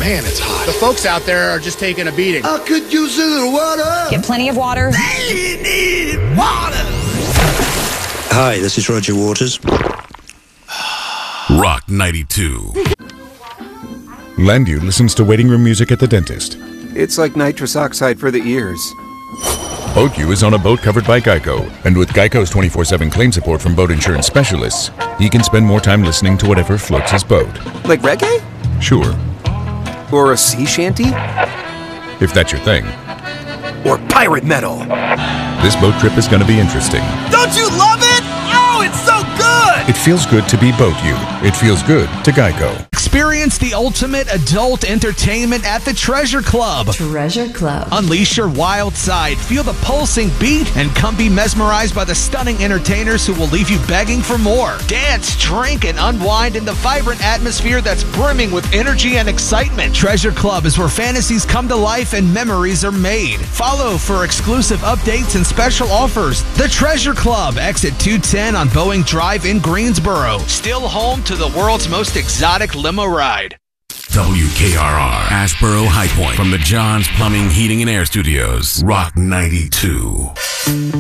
Man, it's hot. The folks out there are just taking a beating. I could use a little water. Get plenty of water. They need water. Hi, this is Roger Waters. Rock 92. Landu listens to waiting room music at the dentist. It's like nitrous oxide for the ears. BoatU is on a boat covered by Geico, and with Geico's 24/7 claim support from boat insurance specialists, he can spend more time listening to whatever floats his boat. Like reggae? Sure, Or a sea shanty? if that's your thing. Or pirate metal? This boat trip is going to be interesting. Don't you love it? Oh, it's so good. It feels good to be BoatU. It feels good to Geico. Experience the ultimate adult entertainment at the Treasure Club. Treasure Club. Unleash your wild side, feel the pulsing beat, and come be mesmerized by the stunning entertainers who will leave you begging for more. Dance, drink, and unwind in the vibrant atmosphere that's brimming with energy and excitement. Treasure Club is where fantasies come to life and memories are made. Follow for exclusive updates and special offers. The Treasure Club, exit 210 on Boeing Drive in Greensboro. Still home to the world's most exotic limo ride. WKRR, Ashboro High Point, from the John's Plumbing, Heating, and Air Studios. Rock 92.